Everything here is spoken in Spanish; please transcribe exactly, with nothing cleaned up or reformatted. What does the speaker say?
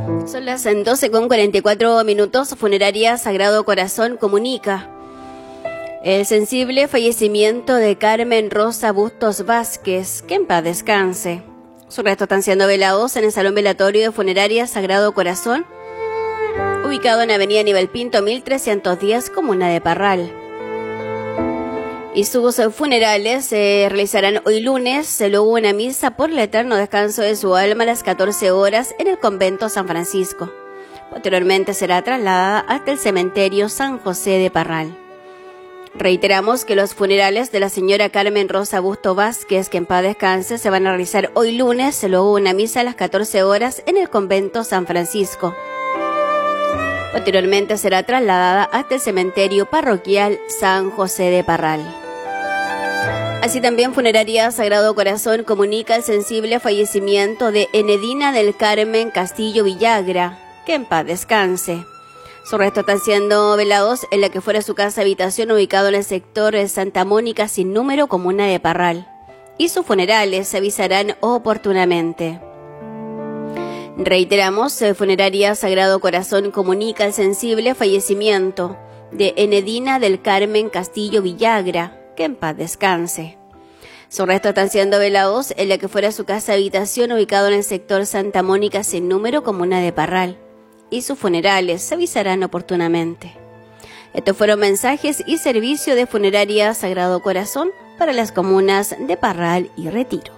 Son las doce con cuarenta y cuatro minutos. Funeraria Sagrado Corazón comunica el sensible fallecimiento de Carmen Rosa Bustos Vázquez, que en paz descanse. Sus restos están siendo velados en el Salón Velatorio de Funeraria Sagrado Corazón, ubicado en Avenida Aníbal Pinto mil trescientos diez, comuna de Parral. Y sus funerales se realizarán hoy lunes. Se luego una misa por el eterno descanso de su alma a las catorce horas en el convento San Francisco. Posteriormente será trasladada hasta el cementerio San José de Parral. Reiteramos que los funerales de la señora Carmen Rosa Bustos Vázquez, que en paz descanse, se van a realizar hoy lunes. Se luego una misa a las catorce horas en el convento San Francisco. Posteriormente será trasladada hasta el cementerio parroquial San José de Parral. Así también Funeraria Sagrado Corazón comunica el sensible fallecimiento de Enedina del Carmen Castillo Villagra, que en paz descanse. Sus restos están siendo velados en la que fuera su casa habitación ubicado en el sector de Santa Mónica sin número, comuna de Parral. Y sus funerales se avisarán oportunamente. Reiteramos, Funeraria Sagrado Corazón comunica el sensible fallecimiento de Enedina del Carmen Castillo Villagra, que en paz descanse. Sus restos están siendo velados en la que fuera su casa habitación ubicado en el sector Santa Mónica sin número, comuna de Parral. Y sus funerales se avisarán oportunamente. Estos fueron mensajes y servicio de Funeraria Sagrado Corazón para las comunas de Parral y Retiro.